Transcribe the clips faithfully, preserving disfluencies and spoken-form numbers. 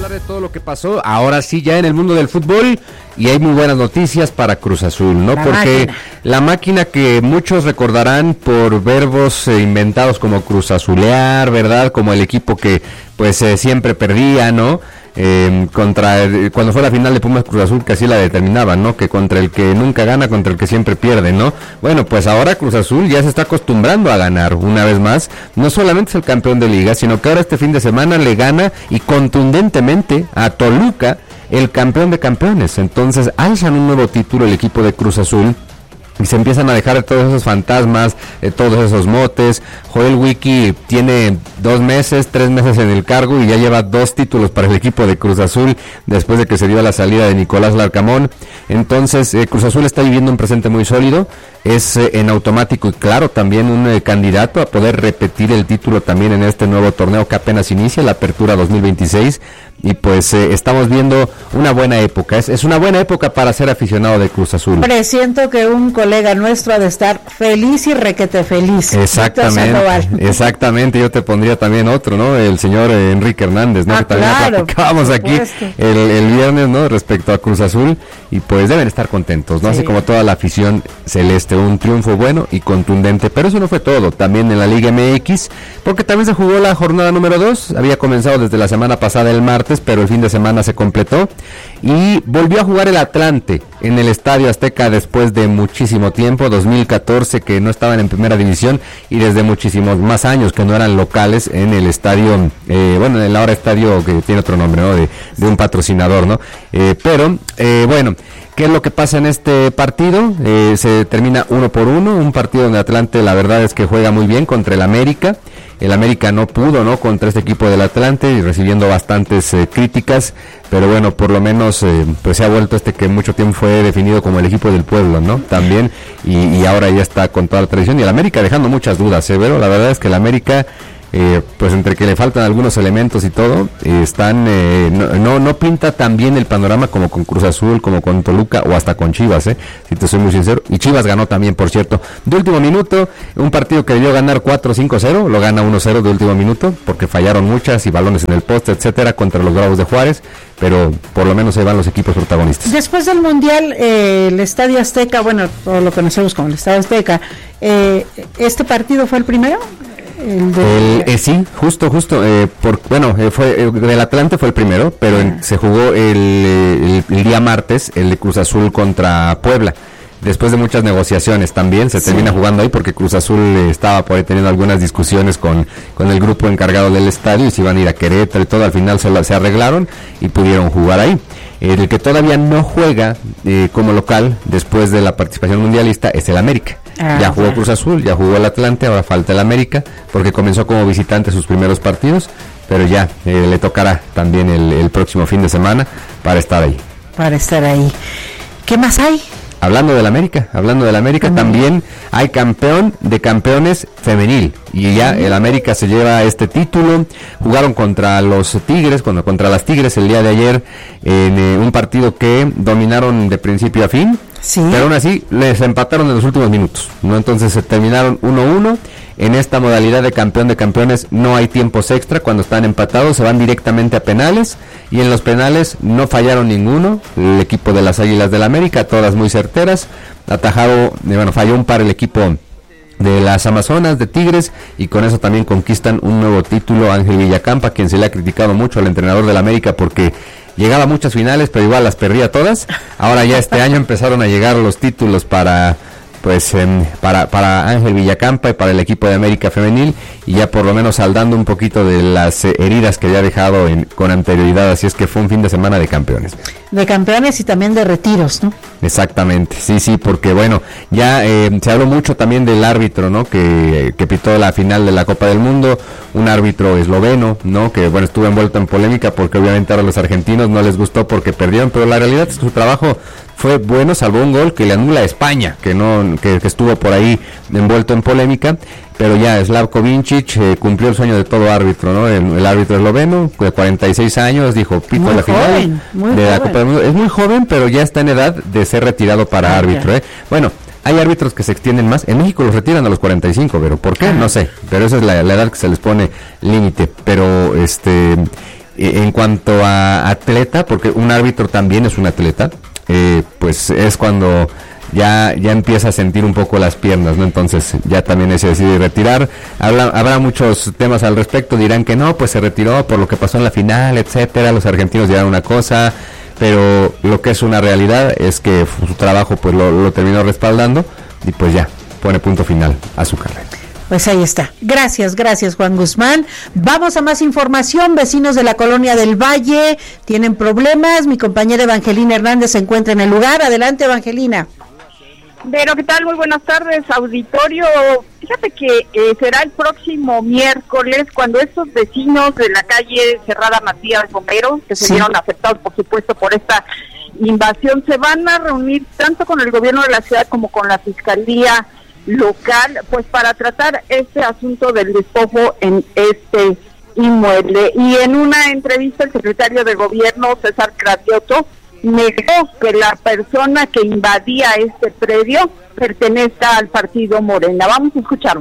hablar de todo lo que pasó, ahora sí ya en el mundo del fútbol, y hay muy buenas noticias para Cruz Azul, ¿no? La Porque máquina. la máquina que muchos recordarán por verbos eh, inventados como Cruz Azulear, ¿verdad? Como el equipo que pues eh, siempre perdía, ¿no? Eh, contra el, cuando fue la final de Pumas Cruz Azul, que así la determinaban, ¿no? Que contra el que nunca gana, contra el que siempre pierde, ¿no? Bueno, pues ahora Cruz Azul ya se está acostumbrando a ganar una vez más. No solamente es el campeón de liga, sino que ahora este fin de semana le gana y contundentemente a Toluca, el campeón de campeones. Entonces alzan un nuevo título el equipo de Cruz Azul y se empiezan a dejar de todos esos fantasmas, de todos esos motes. Joel Wiki tiene dos meses, tres meses en el cargo y ya lleva dos títulos para el equipo de Cruz Azul después de que se dio la salida de Nicolás Larcamón. Entonces eh, Cruz Azul está viviendo un presente muy sólido, es eh, en automático y claro también un eh, candidato a poder repetir el título también en este nuevo torneo que apenas inicia, la Apertura dos mil veintiséis. Y pues eh, estamos viendo una buena época, es, es una buena época para ser aficionado de Cruz Azul. Presiento que un colega nuestro ha de estar feliz y requete feliz. Exactamente, exactamente, yo te pondría también otro, ¿no? El señor eh, Enrique Hernández, ¿no? Ah, que también claro, platicábamos aquí el, el viernes, ¿no? Respecto a Cruz Azul, y pues deben estar contentos, ¿no? Sí. Así como toda la afición celeste, un triunfo bueno y contundente, pero eso no fue todo, también en la Liga M X, porque también se jugó la jornada número dos, había comenzado desde la semana pasada el martes, pero el fin de semana se completó y volvió a jugar el Atlante en el Estadio Azteca después de muchísimo tiempo, dos mil catorce que no estaban en primera división y desde muchísimos más años que no eran locales en el estadio, eh, bueno, en el ahora estadio que tiene otro nombre, ¿no? De, de un patrocinador, ¿no? Eh, pero, eh, bueno, ¿qué es lo que pasa en este partido? Eh, se termina uno por uno, un partido donde Atlante la verdad es que juega muy bien contra el América. El América no pudo, ¿no? Contra este equipo del Atlante y recibiendo bastantes eh, críticas, pero bueno, por lo menos eh, pues se ha vuelto este que mucho tiempo fue definido como el equipo del pueblo, ¿no? También, y, y ahora ya está con toda la tradición, y el América dejando muchas dudas, ¿eh? Pero la verdad es que el América, eh, pues entre que le faltan algunos elementos y todo, eh, están, eh, no, no no pinta tan bien el panorama como con Cruz Azul, como con Toluca o hasta con Chivas, eh, si te soy muy sincero, y Chivas ganó también, por cierto, de último minuto, un partido que debió ganar cuatro cinco cero, lo gana uno cero de último minuto, porque fallaron muchas y balones en el poste, etcétera, contra los Bravos de Juárez, pero por lo menos ahí van los equipos protagonistas. Después del Mundial, eh, el Estadio Azteca, bueno, todo lo conocemos como el Estadio Azteca, eh, ¿este partido fue el primero? El de... el, eh, sí, justo, justo, eh, por, bueno, eh, fue eh, del Atlante fue el primero, pero en, se jugó el, el, el día martes, el de Cruz Azul contra Puebla. Después de muchas negociaciones también se sí. termina jugando ahí porque Cruz Azul eh, estaba por ahí teniendo algunas discusiones con, con el grupo encargado del estadio y se iban a ir a Querétaro y todo, al final se, se arreglaron y pudieron jugar ahí. El que todavía no juega eh, como local después de la participación mundialista es el América. Ah, ya jugó Cruz Azul, ya jugó el Atlante, ahora falta el América porque comenzó como visitante sus primeros partidos, pero ya eh, le tocará también el, el próximo fin de semana para estar ahí. Para estar ahí. ¿Qué más hay? Hablando del América, hablando del América, uh-huh. también hay campeón de campeones femenil y ya el América se lleva este título. Jugaron contra los Tigres, cuando contra las Tigres el día de ayer en eh, un partido que dominaron de principio a fin. Sí. Pero aún así les empataron en los últimos minutos, ¿no? Entonces se terminaron uno uno. En esta modalidad de campeón de campeones no hay tiempos extra, cuando están empatados se van directamente a penales y en los penales no fallaron ninguno, el equipo de las Águilas del América, todas muy certeras, atajado, bueno, falló un par el equipo de las Amazonas de Tigres y con eso también conquistan un nuevo título. Ángel Villacampa, quien se le ha criticado mucho al entrenador del América porque llegaba a muchas finales pero igual las perdía todas, ahora ya este año empezaron a llegar los títulos para pues eh, para para Ángel Villacampa y para el equipo de América Femenil, y ya por lo menos saldando un poquito de las eh, heridas que había dejado en, con anterioridad, así es que fue un fin de semana de campeones. De campeones y también de retiros, ¿no? Exactamente, sí, sí, porque bueno, ya eh, se habló mucho también del árbitro, ¿no? Que, que pitó la final de la Copa del Mundo, un árbitro esloveno, ¿no? Que bueno, estuvo envuelto en polémica porque obviamente ahora los argentinos no les gustó porque perdieron, pero la realidad es que su trabajo fue bueno, salvó un gol que le anula a España, que no que, que estuvo por ahí envuelto en polémica, pero ya Slavko Vincic eh, cumplió el sueño de todo árbitro, ¿no? El, el árbitro esloveno, de cuarenta y seis años, dijo, pito la final de la Copa del Mundo. Es muy joven, pero ya está en edad de ser retirado para ah, árbitro, ¿eh? Bueno, hay árbitros que se extienden más, en México los retiran a los cuarenta y cinco, pero ¿por qué? No sé, pero esa es la, la edad que se les pone límite, pero este... en cuanto a atleta, porque un árbitro también es un atleta, eh, pues es cuando ya ya empieza a sentir un poco las piernas, ¿no? Entonces ya también se decide retirar. Habla, habrá muchos temas al respecto, dirán que no, pues se retiró por lo que pasó en la final, etcétera. Los argentinos dirán una cosa, pero lo que es una realidad es que su trabajo pues lo, lo terminó respaldando y pues ya pone punto final a su carrera. Pues ahí está. Gracias, gracias Juan Guzmán. Vamos a más información. Vecinos de la Colonia del Valle tienen problemas. Mi compañera Evangelina Hernández se encuentra en el lugar. Adelante, Evangelina. Vero, ¿qué tal? Muy buenas tardes, auditorio. Fíjate que eh, será el próximo miércoles cuando estos vecinos de la calle Cerrada Matías Romero, que se sí. vieron afectados, por supuesto, por esta invasión, se van a reunir tanto con el gobierno de la ciudad como con la fiscalía local, pues para tratar este asunto del despojo en este inmueble. Y en una entrevista el secretario de gobierno, César Cravioto, negó que la persona que invadía este predio pertenezca al partido Morena. Vamos a escucharlo.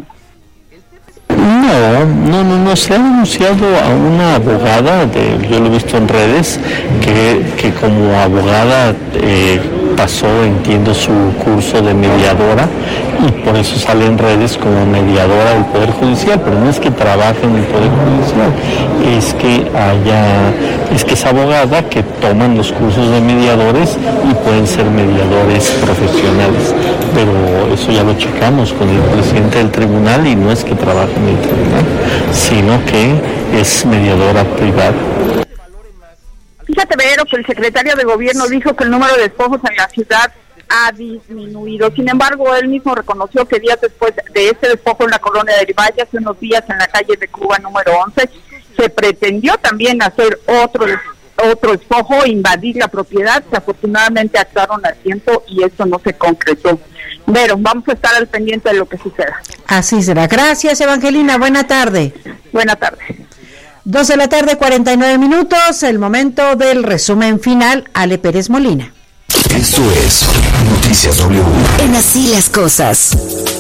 No, no, no, no, se ha denunciado a una abogada, de, yo lo he visto en redes, que, que como abogada eh, pasó, entiendo, su curso de mediadora y por eso sale en redes como mediadora del Poder Judicial, pero no es que trabaje en el Poder Judicial, es que haya, es que es abogada que toman los cursos de mediadores y pueden ser mediadores profesionales, pero eso ya lo checamos con el presidente del tribunal y no es que trabaje en el tribunal, sino que es mediadora privada. Fíjate, Vero, que el secretario de gobierno dijo que el número de despojos en la ciudad ha disminuido. Sin embargo, él mismo reconoció que días después de este despojo en la Colonia del Valle, hace unos días en la calle de Cuba número once, se pretendió también hacer otro otro despojo, invadir la propiedad, que afortunadamente actuaron a tiempo y eso no se concretó. Pero vamos a estar al pendiente de lo que suceda. Así será. Gracias, Evangelina. Buena tarde. Buena tarde. Dos de la tarde, cuarenta y nueve minutos, el momento del resumen final. Ale Pérez Molina. Esto es Noticias W. En Así las Cosas.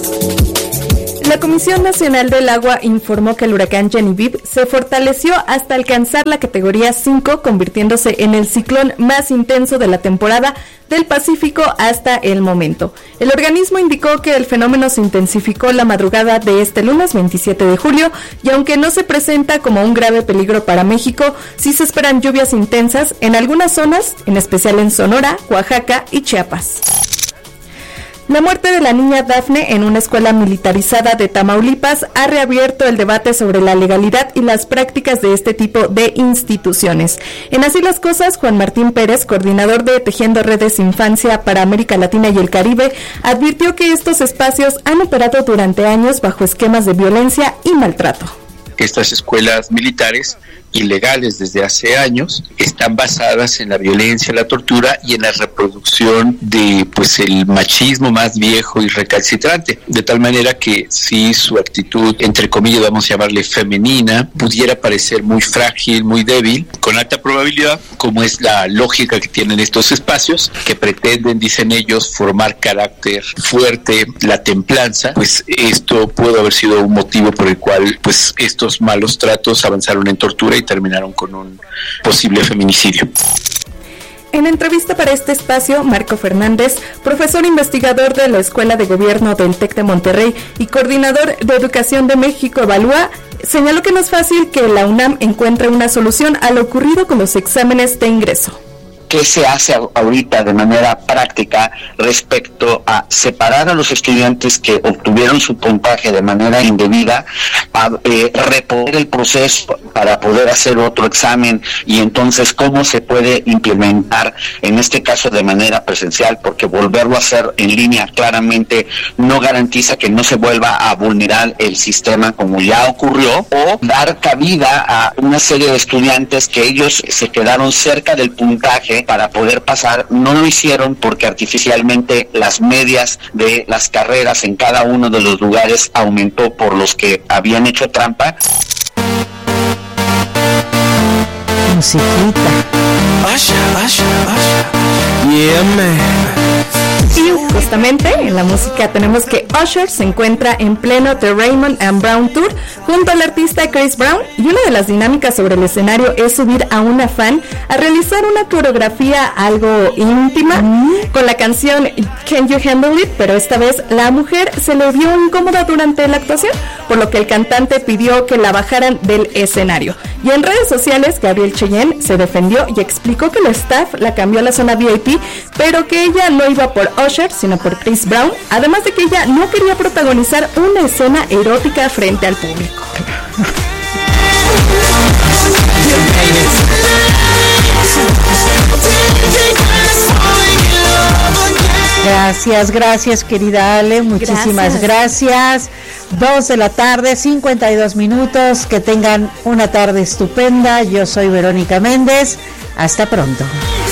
La Comisión Nacional del Agua informó que el huracán Genevieve se fortaleció hasta alcanzar la categoría cinco, convirtiéndose en el ciclón más intenso de la temporada del Pacífico hasta el momento. El organismo indicó que el fenómeno se intensificó la madrugada de este lunes veintisiete de julio y aunque no se presenta como un grave peligro para México, sí se esperan lluvias intensas en algunas zonas, en especial en Sonora, Oaxaca y Chiapas. La muerte de la niña Dafne en una escuela militarizada de Tamaulipas ha reabierto el debate sobre la legalidad y las prácticas de este tipo de instituciones. En Así las Cosas, Juan Martín Pérez, coordinador de Tejiendo Redes Infancia para América Latina y el Caribe, advirtió que estos espacios han operado durante años bajo esquemas de violencia y maltrato. Estas escuelas militares, ilegales desde hace años, están basadas en la violencia, la tortura y en la reproducción de pues el machismo más viejo y recalcitrante, de tal manera que si su actitud, entre comillas vamos a llamarle femenina, pudiera parecer muy frágil, muy débil, con alta probabilidad, como es la lógica que tienen estos espacios, que pretenden, dicen ellos, formar carácter fuerte, la templanza, pues esto pudo haber sido un motivo por el cual pues estos malos tratos avanzaron en tortura y terminaron con un posible feminicidio. En entrevista para este espacio, Marco Fernández, profesor investigador de la Escuela de Gobierno del TEC de Monterrey y coordinador de Educación de México Evalúa, señaló que no es fácil que la UNAM encuentre una solución a lo ocurrido con los exámenes de ingreso. ¿Qué se hace ahorita de manera práctica respecto a separar a los estudiantes que obtuvieron su puntaje de manera indebida, a eh, reponer el proceso para poder hacer otro examen y entonces cómo se puede implementar en este caso de manera presencial, porque volverlo a hacer en línea claramente no garantiza que no se vuelva a vulnerar el sistema como ya ocurrió, o dar cabida a una serie de estudiantes que ellos se quedaron cerca del puntaje para poder pasar, no lo hicieron porque artificialmente las medias de las carreras en cada uno de los lugares aumentó por los que habían hecho trampa. Musiquita. Asha, Asha, Asha. Yeah, man. Y justamente en la música tenemos que Usher se encuentra en pleno The Raymond and Brown Tour junto al artista Chris Brown, y una de las dinámicas sobre el escenario es subir a una fan a realizar una coreografía algo íntima mm. con la canción Can You Handle It, pero esta vez la mujer se le vio incómoda durante la actuación, por lo que el cantante pidió que la bajaran del escenario. Y en redes sociales, Gabrielle Cheyenne se defendió y explicó que el staff la cambió a la zona V I P, pero que ella no iba por Usher, sino por Chris Brown, además de que ella no quería protagonizar una escena erótica frente al público. Gracias, gracias querida Ale, muchísimas gracias. Dos de la tarde, cincuenta y dos minutos, que tengan una tarde estupenda. Yo soy Verónica Méndez, hasta pronto.